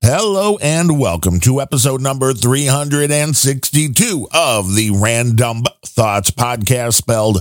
Hello and welcome to episode number 362 of the Random Thoughts podcast, spelled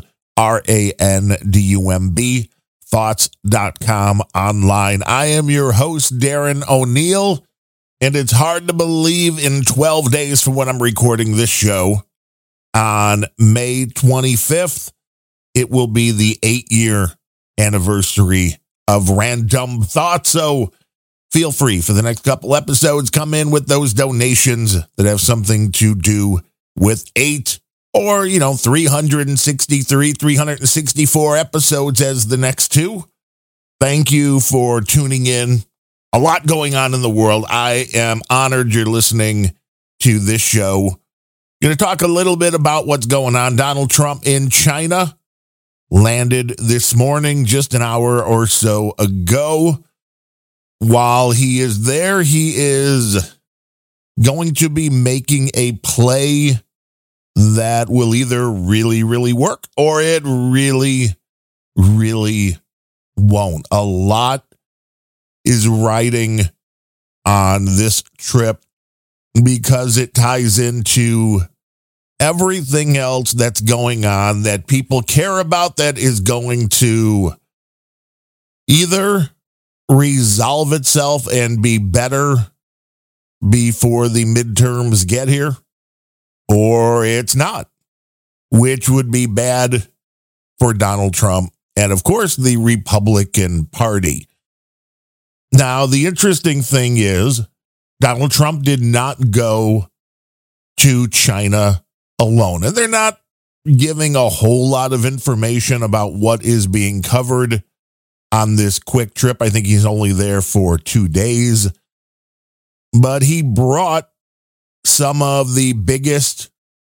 RANDUMB, thoughts.com online. I am your host, Darren O'Neill, and it's hard to believe in 12 days from when I'm recording this show on May 25th, it will be the 8-year anniversary of Random Thoughts. So feel free for the next couple episodes, come in with those donations that have something to do with 8 or, 363, 364 episodes as the next two. Thank you for tuning in. A lot going on in the world. I am honored you're listening to this show. Going to talk a little bit about what's going on. Donald Trump in China landed this morning, just an hour or so ago. While he is there, he is going to be making a play that will either really, really work or it really, really won't. A lot is riding on this trip because it ties into everything else that's going on that people care about that is going to either resolve itself and be better before the midterms get here, or it's not, which would be bad for Donald Trump and, of course, the Republican Party. Now, the interesting thing is Donald Trump did not go to China alone, and they're not giving a whole lot of information about what is being covered on this quick trip. I think he's only there for 2 days, but he brought some of the biggest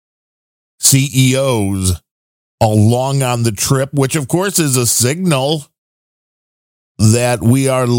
CEOs along on the trip, which of course is a signal that we are